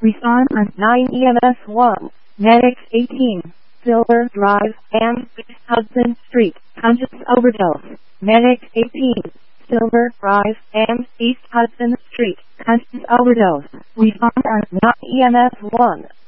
Respond on 9 EMS 1. Medics 18. Silver Drive and East Hudson Street. Conscious overdose. Medics 18. Silver Drive and East Hudson Street. Conscious overdose. Respond on 9 EMS 1.